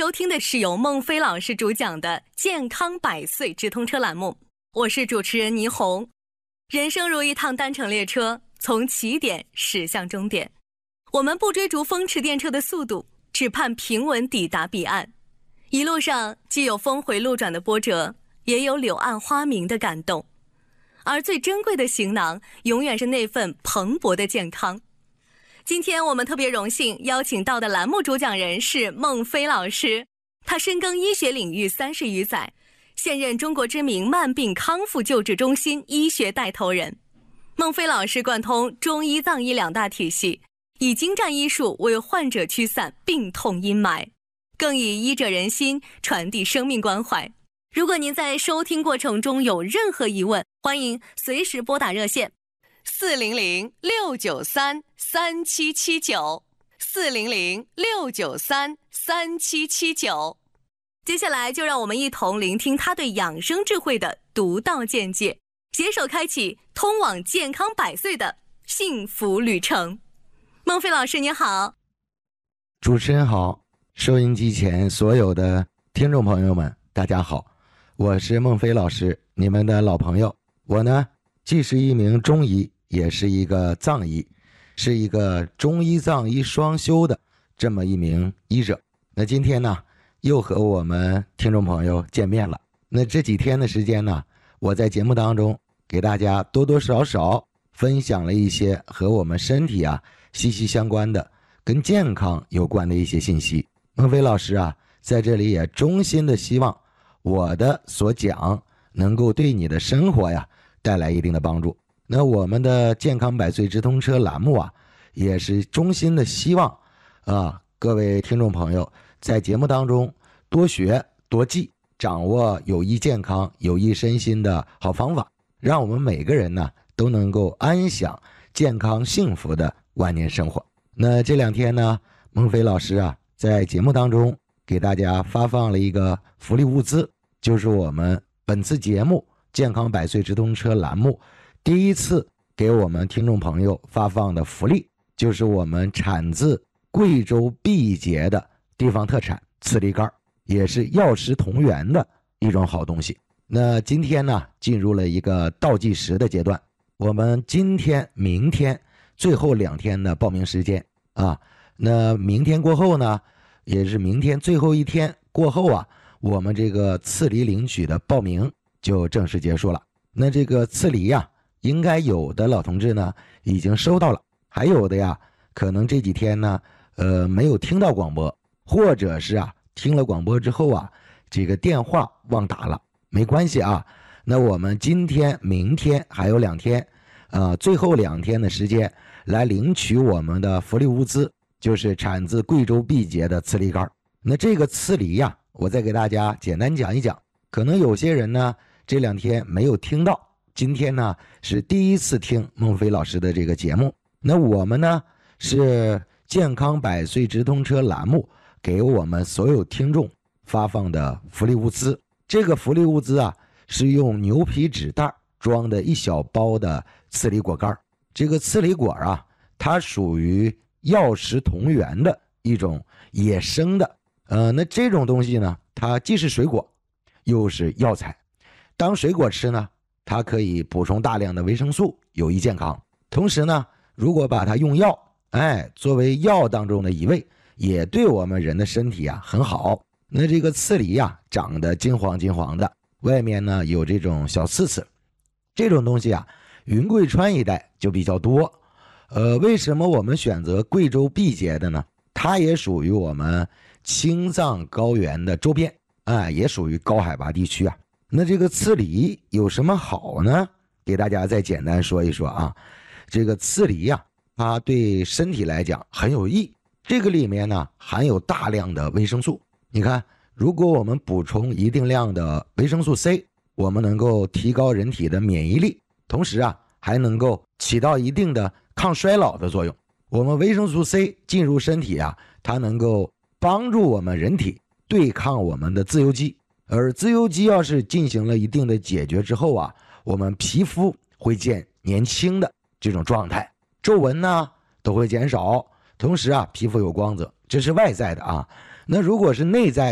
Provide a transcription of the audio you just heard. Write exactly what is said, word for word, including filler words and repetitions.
收听的是由孟非老师主讲的健康百岁直通车栏目，我是主持人倪虹。人生如一趟单程列车，从起点驶向终点，我们不追逐风驰电掣的速度，只盼平稳抵达彼岸。一路上既有峰回路转的波折，也有柳暗花明的感动，而最珍贵的行囊永远是那份蓬勃的健康。今天我们特别荣幸邀请到的栏目主讲人是孟非老师，他深耕医学领域三十余载，现任中国知名慢病康复救治中心医学带头人。孟非老师贯通中医藏医两大体系，以精湛医术为患者驱散病痛阴霾，更以医者仁心传递生命关怀。如果您在收听过程中有任何疑问，欢迎随时拨打热线四零零六九三三七七九四零零六九三三七七九。接下来就让我们一同聆听他对养生智慧的独到见解，携手开启通往健康百岁的幸福旅程。孟非老师您好。 主持人好，收音机前所有的听众朋友们大家好，我是孟非老师，你们的老朋友。我呢既是一名中医，也是一个藏医，是一个中医藏医双修的这么一名医者。那今天呢又和我们听众朋友见面了。那这几天的时间呢，我在节目当中给大家多多少少分享了一些和我们身体啊息息相关的跟健康有关的一些信息。孟非老师啊在这里也衷心的希望我的所讲能够对你的生活呀带来一定的帮助。那我们的健康百岁直通车栏目啊，也是衷心的希望啊，各位听众朋友在节目当中多学多记，掌握有益健康、有益身心的好方法，让我们每个人呢都能够安享健康幸福的晚年生活。那这两天呢，孟非老师啊在节目当中给大家发放了一个福利物资，就是我们本次节目健康百岁直通车栏目第一次给我们听众朋友发放的福利，就是我们产自贵州毕节的地方特产刺梨干，也是药食同源的一种好东西。那今天呢进入了一个倒计时的阶段，我们今天明天最后两天的报名时间啊，那明天过后呢，也是明天最后一天过后啊，我们这个刺梨领取的报名就正式结束了。那这个刺梨呀，应该有的老同志呢已经收到了，还有的呀可能这几天呢呃没有听到广播，或者是啊听了广播之后啊这个电话忘打了，没关系啊。那我们今天明天还有两天呃最后两天的时间来领取我们的福利物资，就是产自贵州毕节的刺梨干。那这个刺梨呀，我再给大家简单讲一讲，可能有些人呢这两天没有听到，今天呢是第一次听孟非老师的这个节目。那我们呢是健康百岁直通车栏目给我们所有听众发放的福利物资。这个福利物资啊是用牛皮纸袋装的一小包的刺梨果干。这个刺梨果啊，它属于药食同源的一种野生的呃，那这种东西呢，它既是水果又是药材。当水果吃呢，它可以补充大量的维生素，有益健康。同时呢，如果把它用药，哎，作为药当中的一味，也对我们人的身体啊很好。那这个刺梨啊，长得金黄金黄的，外面呢有这种小刺刺，这种东西啊，云贵川一带就比较多。呃，为什么我们选择贵州毕节的呢？它也属于我们青藏高原的周边，哎，也属于高海拔地区啊。那这个刺梨有什么好呢？给大家再简单说一说啊。这个刺梨呀、啊，它对身体来讲很有益，这个里面呢含有大量的维生素。你看，如果我们补充一定量的维生素 C， 我们能够提高人体的免疫力，同时啊还能够起到一定的抗衰老的作用。我们维生素 C 进入身体啊，它能够帮助我们人体对抗我们的自由基，而自由基要是进行了一定的解决之后啊，我们皮肤会见年轻的这种状态，皱纹呢都会减少，同时啊皮肤有光泽，这是外在的啊。那如果是内在